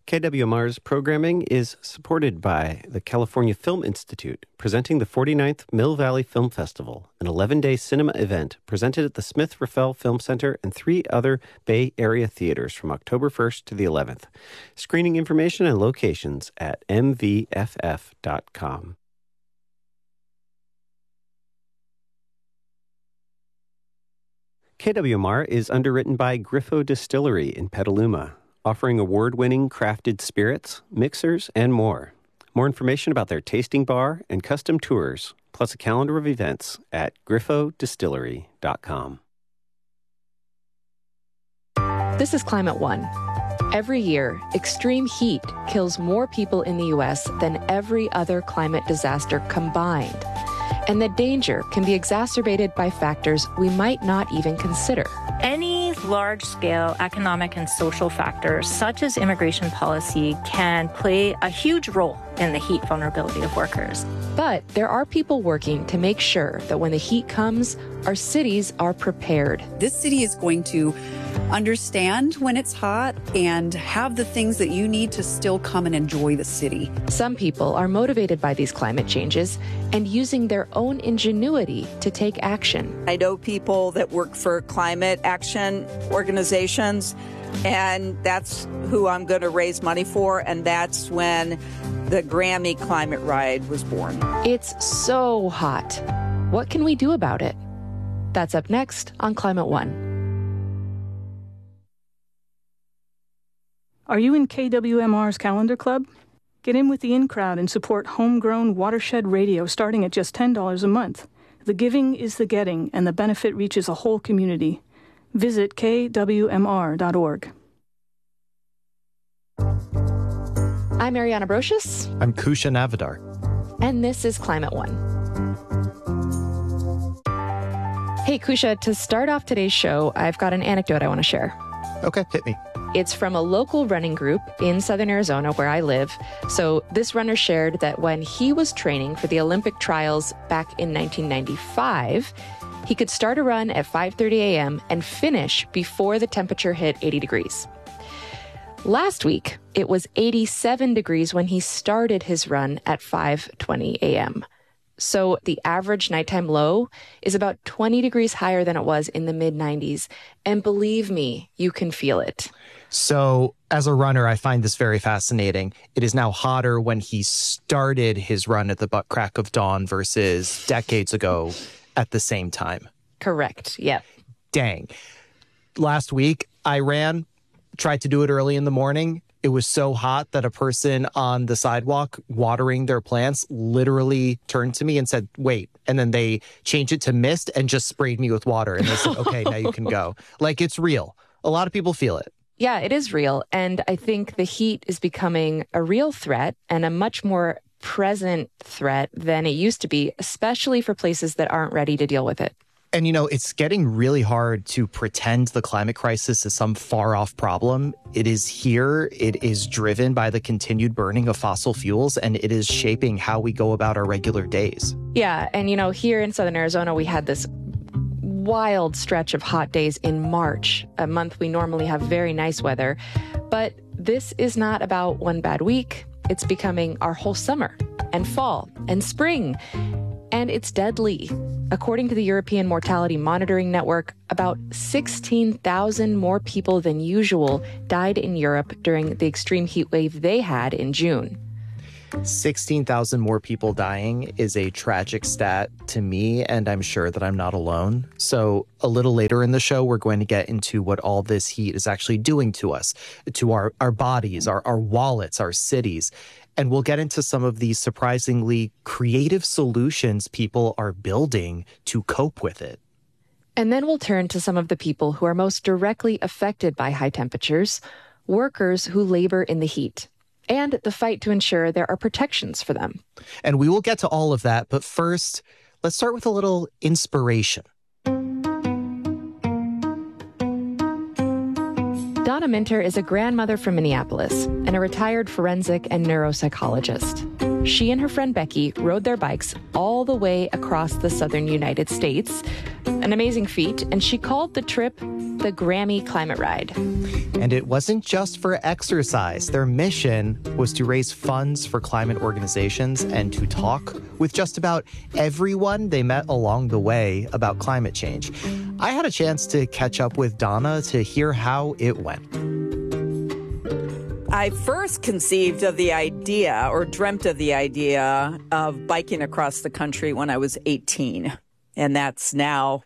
KWMR's programming is supported by the California Film Institute, presenting the 49th Mill Valley Film Festival, an 11-day cinema event presented at the Smith-Raffel Film Center and 3 other Bay Area theaters from October 1st to the 11th. Screening information and locations at mvff.com. KWMR is underwritten by Griffo Distillery in Petaluma, offering award-winning crafted spirits, mixers, and more. More information about their tasting bar and custom tours, plus a calendar of events at griffodistillery.com. This is Climate One. Every year, extreme heat kills more people in the U.S. than every other climate disaster combined. And the danger can be exacerbated by factors we might not even consider. Any large-scale economic and social factors, such as immigration policy, can play a huge role in the heat vulnerability of workers. But there are people working to make sure that when the heat comes, our cities are prepared. This city is going to understand when it's hot and have the things that you need to still come and enjoy the city. Some people are motivated by these climate changes and using their own ingenuity to take action. I know people that work for climate action organizations, and that's who I'm going to raise money for, and that's when the Grammy Climate Ride was born. It's so hot. What can we do about it? That's up next on Climate One. Are you in KWMR's Calendar Club? Get in with the in-crowd and support homegrown watershed radio starting at just $10 a month. The giving is the getting, and the benefit reaches a whole community. Visit kwmr.org. I'm Ariana Brocious. I'm Kusha Navidar. And this is Climate One. Hey, Kusha, to start off today's show, I've got an anecdote I want to share. Okay, hit me. It's from a local running group in southern Arizona where I live. So this runner shared that when he was training for the Olympic trials back in 1995, he could start a run at 5:30 a.m. and finish before the temperature hit 80 degrees. Last week, it was 87 degrees when he started his run at 5:20 a.m. So the average nighttime low is about 20 degrees higher than it was in the mid-90s. And believe me, you can feel it. So as a runner, I find this very fascinating. It is now hotter when he started his run at the butt crack of dawn versus decades ago at the same time. Correct. Yep. Dang. Last week, I tried to do it early in the morning. It was so hot that a person on the sidewalk watering their plants literally turned to me and said, wait. And then they changed it to mist and just sprayed me with water. And they said, okay, now you can go. Like, it's real. A lot of people feel it. Yeah, it is real. And I think the heat is becoming a real threat and a much more present threat than it used to be, especially for places that aren't ready to deal with it. And, you know, it's getting really hard to pretend the climate crisis is some far-off problem. It is here. It is driven by the continued burning of fossil fuels, and it is shaping how we go about our regular days. Yeah, and, you know, here in southern Arizona, we had this wild stretch of hot days in March, a month we normally have very nice weather. But this is not about one bad week. It's becoming our whole summer and fall and spring. And it's deadly. According to the European Mortality Monitoring Network, about 16,000 more people than usual died in Europe during the extreme heat wave they had in June. 16,000 more people dying is a tragic stat to me, and I'm sure that I'm not alone. So a little later in the show, we're going to get into what all this heat is actually doing to us, to our bodies, our wallets, our cities. And we'll get into some of these surprisingly creative solutions people are building to cope with it. And then we'll turn to some of the people who are most directly affected by high temperatures, workers who labor in the heat, and the fight to ensure there are protections for them. And we will get to all of that, but first, let's start with a little inspiration. Donna Minter is a grandmother from Minneapolis and a retired forensic and neuropsychologist. She and her friend Becky rode their bikes all the way across the southern United States, an amazing feat, and she called the trip the Grammy Climate Ride. And it wasn't just for exercise. Their mission was to raise funds for climate organizations and to talk with just about everyone they met along the way about climate change. I had a chance to catch up with Donna to hear how it went. I first conceived of the idea or dreamt of the idea of biking across the country when I was 18. And that's now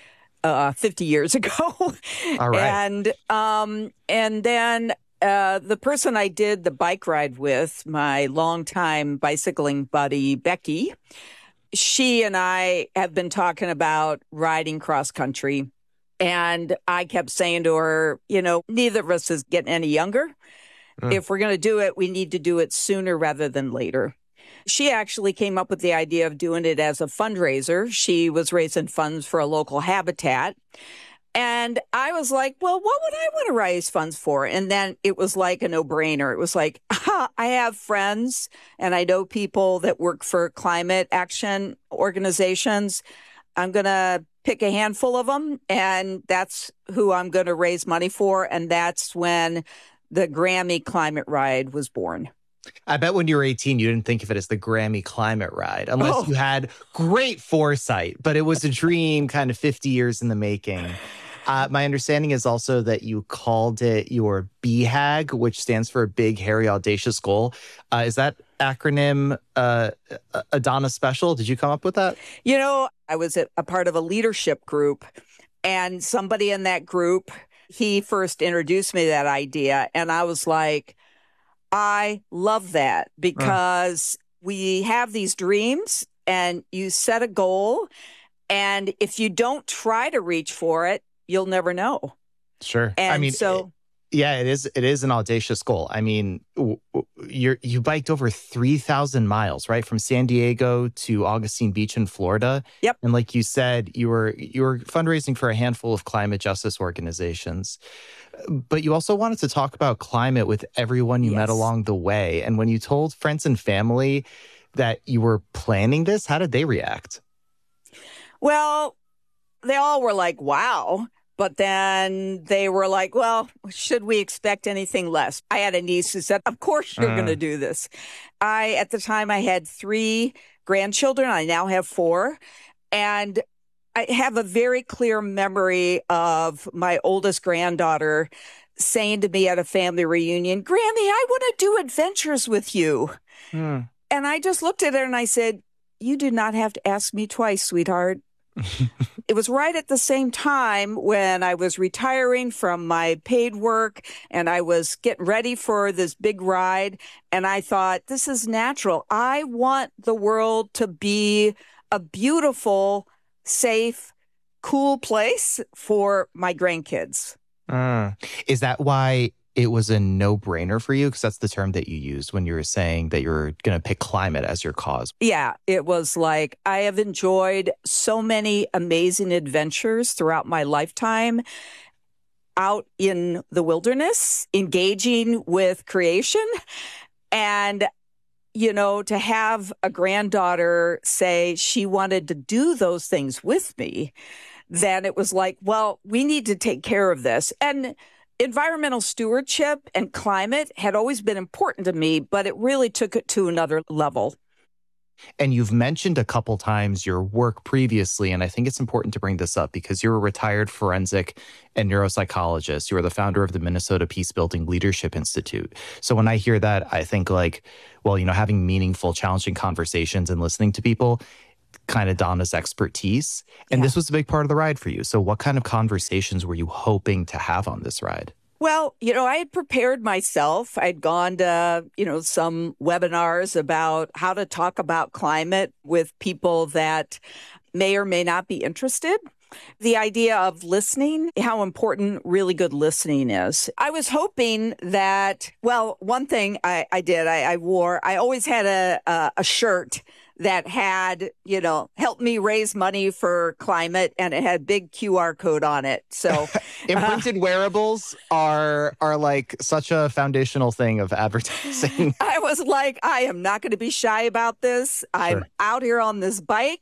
50 years ago. All right. And then the person I did the bike ride with, my longtime bicycling buddy, Becky, she and I have been talking about riding cross country. And I kept saying to her, neither of us is getting any younger. If we're going to do it, we need to do it sooner rather than later. She actually came up with the idea of doing it as a fundraiser. She was raising funds for a local habitat. And I was like, well, what would I want to raise funds for? And then it was like a no-brainer. It was like, I have friends and I know people that work for climate action organizations. I'm going to pick a handful of them, and that's who I'm going to raise money for. And that's when the Grammy Climate Ride was born. I bet when you were 18, you didn't think of it as the Grammy Climate Ride, unless you had great foresight. But it was a dream kind of 50 years in the making. My understanding is also that you called it your BHAG, which stands for Big, Hairy, Audacious Goal. Is that acronym a Donna special? Did you come up with that? I was a part of a leadership group, and somebody in that group, he first introduced me to that idea. And I was like, I love that, because we have these dreams and you set a goal. And if you don't try to reach for it, you'll never know. Sure. And it is an audacious goal. I mean, you biked over 3,000 miles, right? From San Diego to Augustine Beach in Florida. Yep. And like you said, you were fundraising for a handful of climate justice organizations. But you also wanted to talk about climate with everyone you met along the way. And when you told friends and family that you were planning this, how did they react? Well, they all were like, wow. But then they were like, well, should we expect anything less? I had a niece who said, of course you're going to do this. At the time, I had 3 grandchildren. I now have 4. And I have a very clear memory of my oldest granddaughter saying to me at a family reunion, Grammy, I want to do adventures with you. And I just looked at her and I said, you do not have to ask me twice, sweetheart. It was right at the same time when I was retiring from my paid work and I was getting ready for this big ride. And I thought, this is natural. I want the world to be a beautiful, safe, cool place for my grandkids. Is that why it was a no-brainer for you? Because that's the term that you used when you were saying that you were going to pick climate as your cause. Yeah, it was like I have enjoyed so many amazing adventures throughout my lifetime out in the wilderness, engaging with creation. And, to have a granddaughter say she wanted to do those things with me, then it was like, well, we need to take care of this. And environmental stewardship and climate had always been important to me, but it really took it to another level. And you've mentioned a couple times your work previously, and I think it's important to bring this up because you're a retired forensic and neuropsychologist. You are the founder of the Minnesota Peacebuilding Leadership Institute. So when I hear that, I think having meaningful, challenging conversations and listening to people, kind of Donna's expertise. And this was a big part of the ride for you. So what kind of conversations were you hoping to have on this ride? Well, I had prepared myself. I'd gone to, some webinars about how to talk about climate with people that may or may not be interested. The idea of listening, how important really good listening is. I was hoping that, one thing I did, I always had a shirt that had, help me raise money for climate, and it had a big QR code on it. So imprinted wearables are like such a foundational thing of advertising. I was like, I am not going to be shy about this. I'm out here on this bike.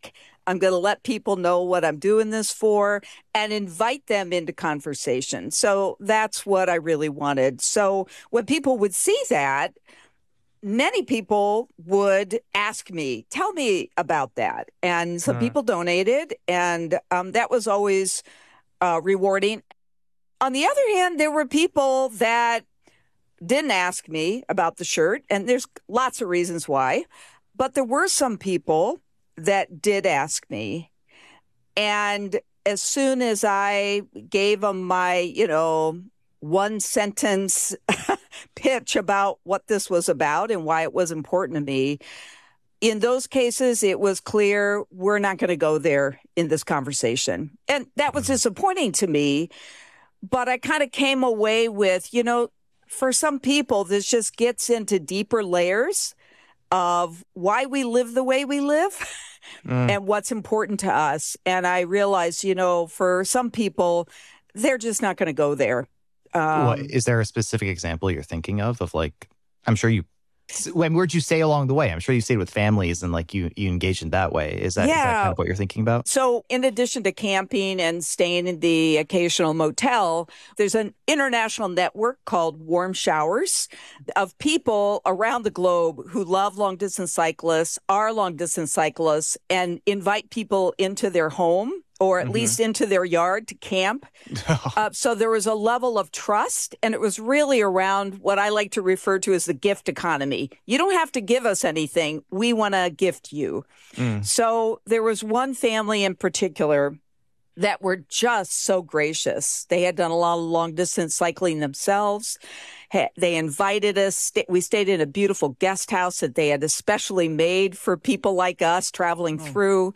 I'm going to let people know what I'm doing this for and invite them into conversation. So that's what I really wanted. So when people would see that, many people would ask me, tell me about that. And some people donated, and that was always rewarding. On the other hand, there were people that didn't ask me about the shirt, and there's lots of reasons why. But there were some people that did ask me. And as soon as I gave them my, one sentence pitch about what this was about and why it was important to me, in those cases, it was clear we're not going to go there in this conversation. And that was disappointing to me. But I kind of came away with, for some people, this just gets into deeper layers of why we live the way we live and what's important to us. And I realized, for some people, they're just not going to go there. Is there a specific example you're thinking of like, I'm sure you, where'd you stay along the way? I'm sure you stayed with families and like you engaged in that way. Is that kind of what you're thinking about? So in addition to camping and staying in the occasional motel, there's an international network called Warm Showers of people around the globe who love long distance cyclists, are long distance cyclists, and invite people into their home or at least into their yard to camp. So there was a level of trust, and it was really around what I like to refer to as the gift economy. You don't have to give us anything. We want to gift you. So there was one family in particular that were just so gracious. They had done a lot of long-distance cycling themselves. They invited us. We stayed in a beautiful guest house that they had especially made for people like us traveling through.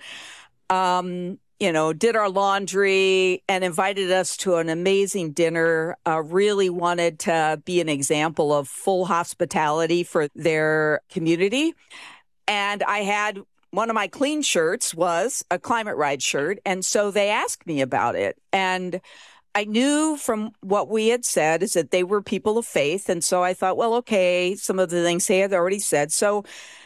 Did our laundry and invited us to an amazing dinner, really wanted to be an example of full hospitality for their community. And I had one of my clean shirts was a Climate Ride shirt. And so they asked me about it. And I knew from what we had said is that they were people of faith. And so I thought, well, okay, some of the things they had already said. So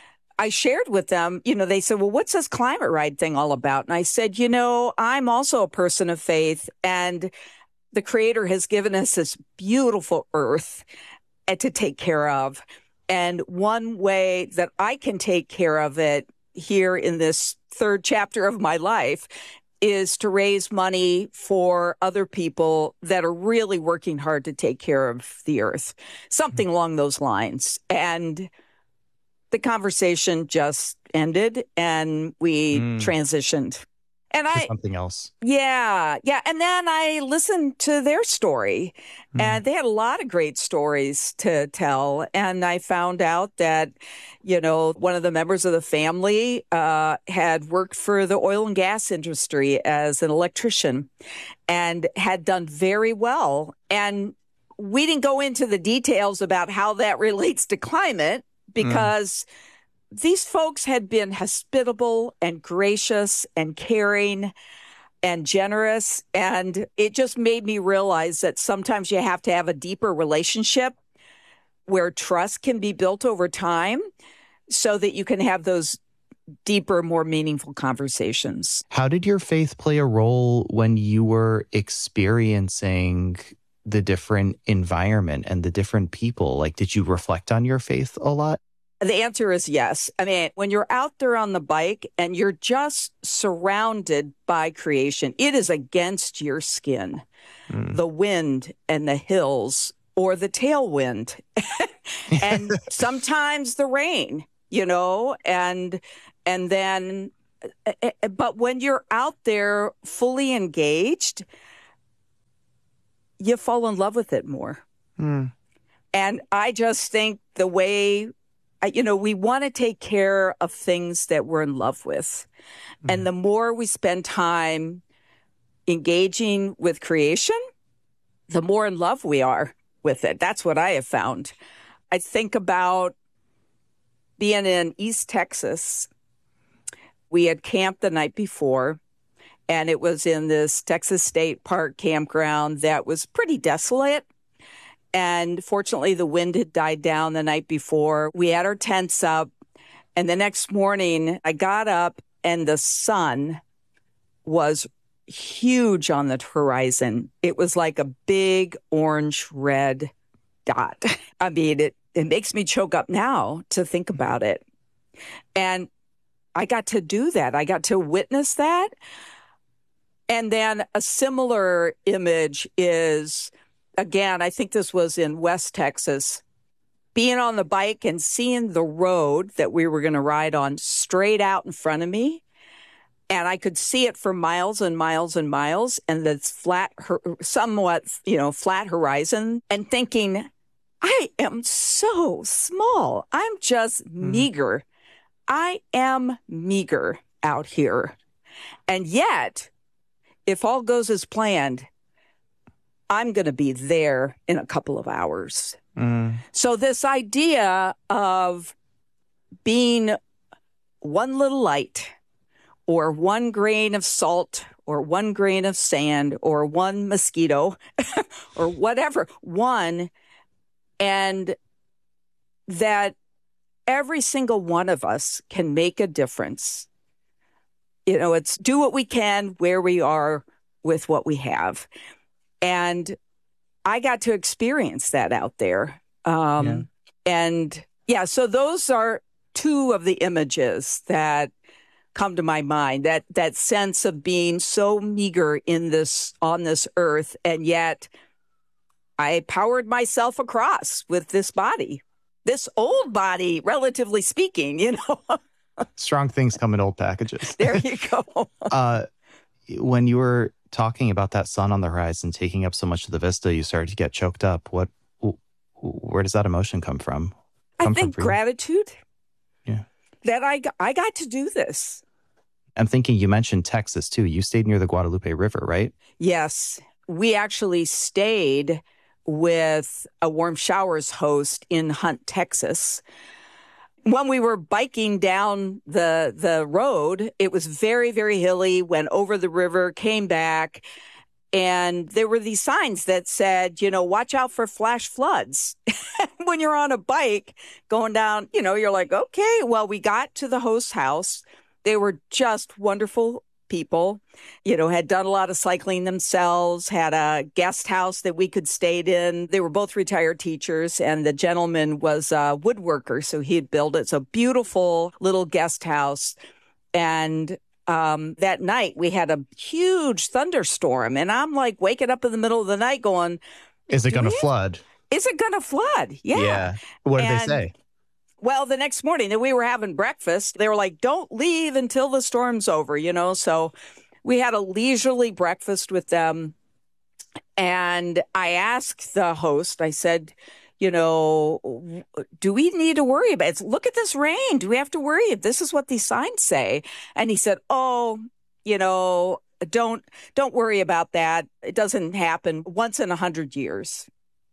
I shared with them, they said, well, what's this Climate Ride thing all about? And I said, I'm also a person of faith, and the Creator has given us this beautiful earth to take care of. And one way that I can take care of it here in this third chapter of my life is to raise money for other people that are really working hard to take care of the earth, something along those lines. And the conversation just ended and we transitioned. And something else. Yeah. And then I listened to their story and they had a lot of great stories to tell. And I found out that, one of the members of the family had worked for the oil and gas industry as an electrician and had done very well. And we didn't go into the details about how that relates to climate, because these folks had been hospitable and gracious and caring and generous. And it just made me realize that sometimes you have to have a deeper relationship where trust can be built over time so that you can have those deeper, more meaningful conversations. How did your faith play a role when you were experiencing the different environment and the different people? Like, did you reflect on your faith a lot? The answer is yes. I mean, when you're out there on the bike and you're just surrounded by creation, it is against your skin. The wind and the hills or the tailwind and sometimes the rain, and then, but when you're out there fully engaged, you fall in love with it more. And I just think the way, we want to take care of things that we're in love with. And the more we spend time engaging with creation, the more in love we are with it. That's what I have found. I think about being in East Texas. We had camped the night before, and it was in this Texas State Park campground that was pretty desolate. And fortunately, the wind had died down the night before. We had our tents up. And the next morning, I got up and the sun was huge on the horizon. It was like a big orange-red dot. I mean, it makes me choke up now to think about it. And I got to do that. I got to witness that. And then a similar image is, again, I think this was in West Texas, being on the bike and seeing the road that we were going to ride on straight out in front of me. And I could see it for miles and miles and miles, and this flat, somewhat, flat horizon, and thinking, I am so small. I'm just meager. I am meager out here. And yet, if all goes as planned, I'm going to be there in a couple of hours. So this idea of being one little light, or one grain of salt, or one grain of sand, or one mosquito, or whatever, and that every single one of us can make a difference. It's do what we can where we are with what we have. And I got to experience that out there. And so those are two of the images that come to my mind, that sense of being so meager on this earth, and yet I powered myself across with this body, this old body, relatively speaking, Strong things come in old packages. There you go. When you were talking about that sun on the horizon taking up so much of the vista, you started to get choked up. Where does that emotion come from? I think gratitude. Yeah. That I got to do this. I'm thinking you mentioned Texas too. You stayed near the Guadalupe River, right? Yes. We actually stayed with a Warm Showers host in Hunt, Texas. When we were biking down the road, it was very, very hilly, went over the river, came back, and there were these signs that said, watch out for flash floods. When you're on a bike going down, you're like, okay, well, we got to the host house. They were just wonderful people, had done a lot of cycling themselves, had a guest house that we could stay in. They were both retired teachers, and the gentleman was a woodworker, so he had built it. It's a beautiful little guest house. And that night we had a huge thunderstorm, and I'm like waking up in the middle of the night going, is it going to flood? Is it going to flood? Yeah. What did they say? Well, the next morning that we were having breakfast, they were like, don't leave until the storm's over, So we had a leisurely breakfast with them. And I asked the host, I said, do we need to worry about it? Look at this rain. Do we have to worry if this is what these signs say? And he said, don't worry about that. It doesn't happen once in 100 years.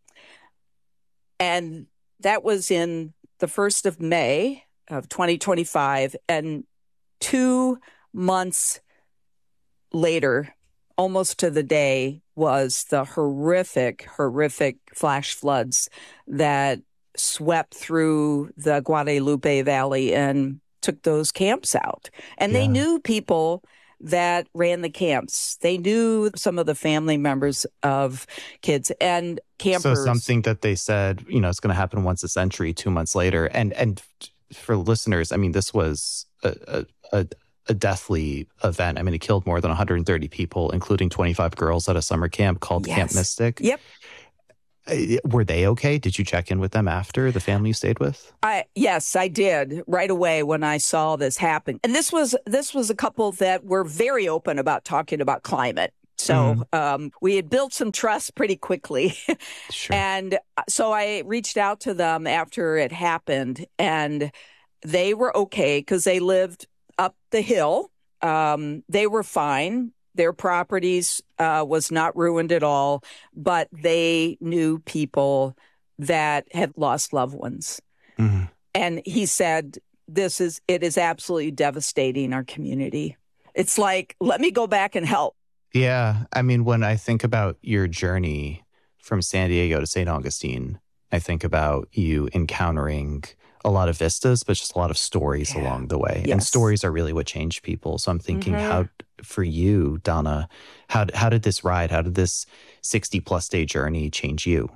And that was in the 1st of May of 2025. And 2 months later, almost to the day, was the horrific flash floods that swept through the Guadalupe Valley and took those camps out. And they knew people that ran the camps. They knew some of the family members of kids and campers. So something that they said, it's going to happen once a century, 2 months later. And for listeners, I mean, this was a deathly event. I mean, it killed more than 130 people, including 25 girls at a summer camp called Camp Mystic. Yep. Were they okay? Did you check in with them after, the family you stayed with? Yes, I did right away when I saw this happen. And this was a couple that were very open about talking about climate. So we had built some trust pretty quickly. Sure. And so I reached out to them after it happened, and they were okay because they lived up the hill. They were fine. Their properties was not ruined at all, but they knew people that had lost loved ones. Mm-hmm. And he said, it is absolutely devastating our community. It's like, let me go back and help. Yeah. I mean, when I think about your journey from San Diego to St. Augustine, I think about you encountering a lot of vistas, but just a lot of stories along the way. Yes. And stories are really what change people. So I'm thinking, how, for you, Donna, how did this ride, how did this 60-plus day journey change you?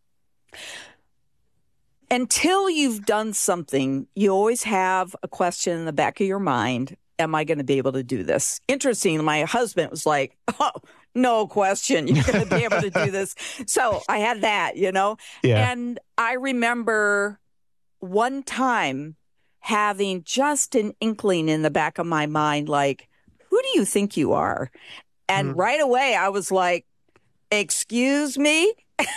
Until you've done something, you always have a question in the back of your mind. Am I going to be able to do this? Interesting. My husband was like, oh, no question. You're going to be able to do this. So I had that, Yeah. And I remember one time having just an inkling in the back of my mind, like, who do you think you are? And right away I was like, excuse me?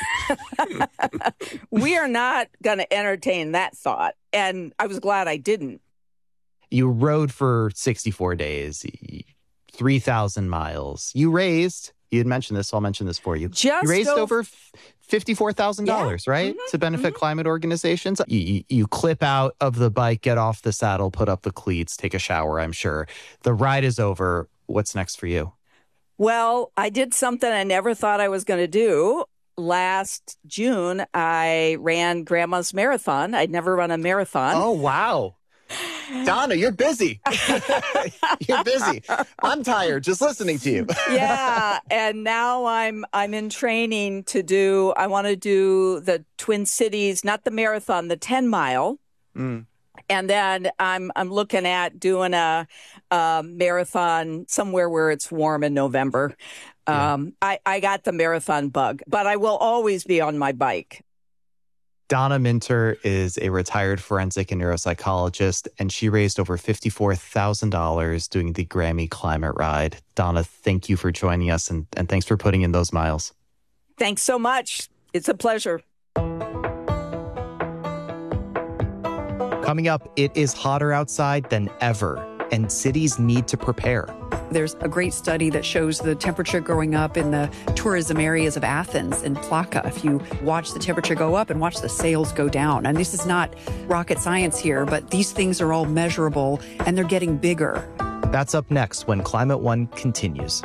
We are not going to entertain that thought. And I was glad I didn't. You rode for 64 days, 3,000 miles. You had mentioned this, so I'll mention this for you. You raised over $54,000, right? To benefit climate organizations. You clip out of the bike, get off the saddle, put up the cleats, take a shower, I'm sure. The ride is over. What's next for you? Well, I did something I never thought I was going to do. Last June, I ran Grandma's Marathon. I'd never run a marathon. Oh, wow. Donna, you're busy. You're busy. I'm tired just listening to you. Yeah, and now I'm in training I want to do the Twin Cities, not the marathon, the 10-mile. And then I'm looking at doing a marathon somewhere where it's warm in November. I got the marathon bug, but I will always be on my bike. Donna Minter is a retired forensic and neuropsychologist, and she raised over $54,000 doing the Grammy Climate Ride. Donna, thank you for joining us, and thanks for putting in those miles. Thanks so much. It's a pleasure. Coming up, it is hotter outside than ever, and cities need to prepare. There's a great study that shows the temperature going up in the tourism areas of Athens and Plaka. If you watch the temperature go up and watch the sails go down. And this is not rocket science here, but these things are all measurable and they're getting bigger. That's up next when Climate One continues.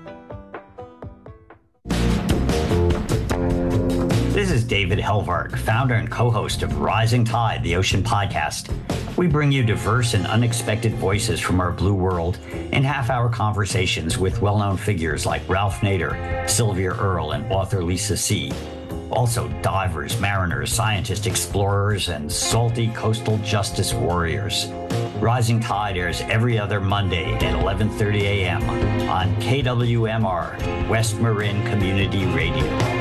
This is David Helvarg, founder and co-host of Rising Tide, the Ocean Podcast. We bring you diverse and unexpected voices from our blue world in half-hour conversations with well-known figures like Ralph Nader, Sylvia Earle, and author Lisa See. Also divers, mariners, scientists, explorers, and salty coastal justice warriors. Rising Tide airs every other Monday at 11:30 a.m. on KWMR, West Marin Community Radio.